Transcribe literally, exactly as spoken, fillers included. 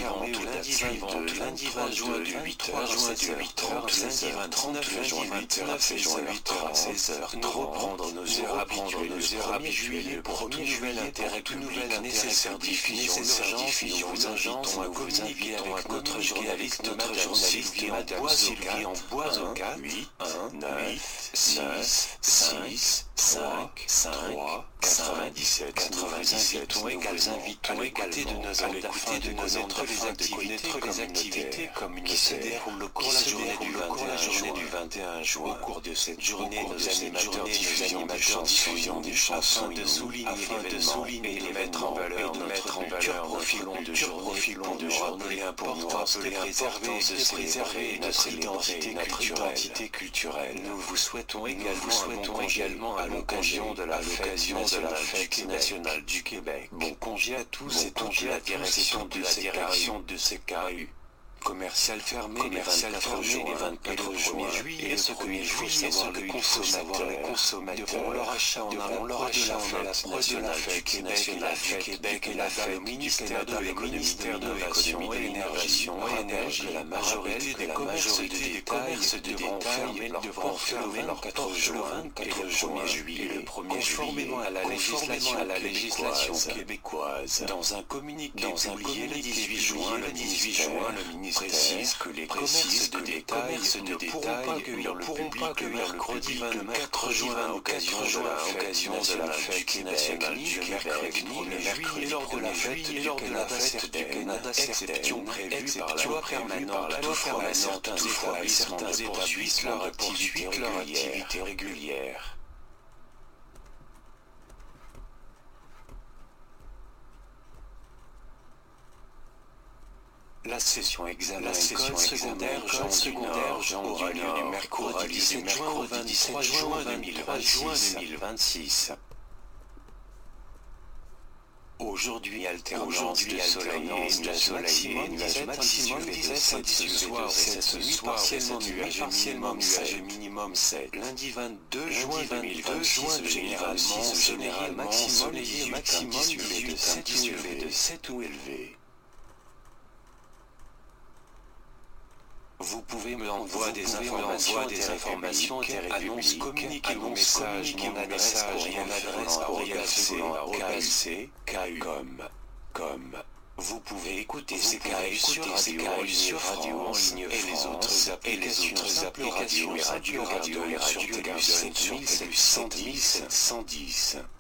fermé au lundi vingt-deux, lundi vingt juin de huit heures à huit heures, lundi vingt-neuf juin huit heures à seize heures, reprendre nos heures habituelles, nos heures habituelles, le premier nouvel intérêt public nécessaire diffusion d'urgence, vous invitons à communiquer avec notre journaliste, notre journaliste qui en bois Sylvie en bois au quatre, huit, neuf, six, six, cinq, trois, quatre-vingt-dix-sept, quatre-vingt-dix-sept, nous vous invitons également de nos ondes afin de connaître les activités comme les activités communautaires qui se déroulent au cours de la journée du vingt et un juin. Au cours de cette journée, nos animateurs diffusion des chansons afin de souligner et de mettre en valeur notre culture profilons de journée de journée l'importance de préserver de préserver notre identité culturelle. Nous vous souhaitons également à l'occasion de la fête nationale du Québec. Bon congé à tous et toutes la direction de ces C K U. Commercial fermé les vingt-quatre juin juillet, et ce que il faut savoir les consommateurs devront leur achat en allant leur achat en l'approche de la fête nationale du Québec et la fête au ministère de l'économie, de l'innovation et l'énergie. La majorité des commerces de détail devront fermer leurs portes le vingt-quatre juillet, le premier conformément à la législation québécoise. Dans un communiqué publié le dix-huit juin, le ministère précise que les commerces de détail ne pourront pas accueillir le mercredi vingt-quatre juin à l'occasion de la fête nationale du Québec, ni le mercredi lors de la fête du Canada, exception prévue par la loi permanente, toutefois certains établissements poursuivent leur activité régulière. La session examen école secondaire Jean aura lieu du mercredi dix-sept juin au vingt-trois juin deux mille vingt-six. Aujourd'hui alternance de soleil et nuages maximum dix-sept ce soir ce soir partiellement nuageux minimum sept. Lundi vingt-deux juin deux mille vingt-six généralement maximum dix-huit de sept ou élevé. Vous pouvez me envoyer des informations, des informations, annonces, communiquer mon message, mon adresse, courriel K U com. Vous pouvez écouter ces K U sur radio en ligne et les autres applications et radio radio et radio sur télévision sur sept cent dix.